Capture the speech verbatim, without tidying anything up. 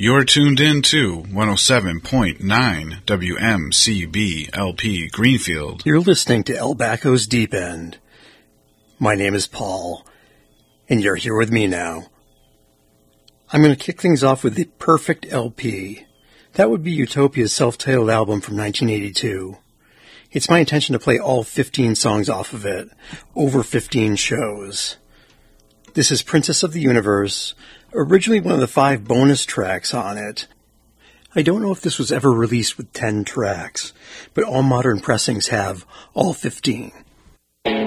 You're tuned in to one oh seven point nine W M C B L P Greenfield. You're listening to El Baco's Deep End. My name is Paul, and you're here with me now. I'm going to kick things off with the perfect L P. That would be Utopia's self-titled album from nineteen eighty-two. It's my intention to play all fifteen songs off of it, over fifteen shows. This is Princess of the Universe, originally one of the five bonus tracks on it. I don't know if this was ever released with ten tracks, but all modern pressings have all fifteen.